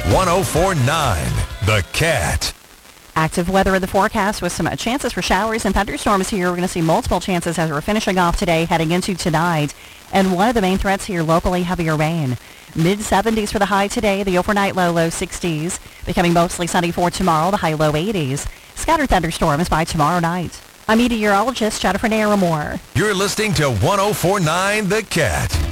104.9 The Cat. Active weather in the forecast with some chances for showers and thunderstorms here. We're going to see multiple chances as we're finishing off today, heading into tonight. And one of the main threats here locally, heavier rain. Mid-70s for the high today, the overnight low 60s. Becoming mostly sunny for tomorrow, the high low 80s. Scattered thunderstorms by tomorrow night. I'm meteorologist Jennifer Naramore. You're listening to 104.9 The Cat.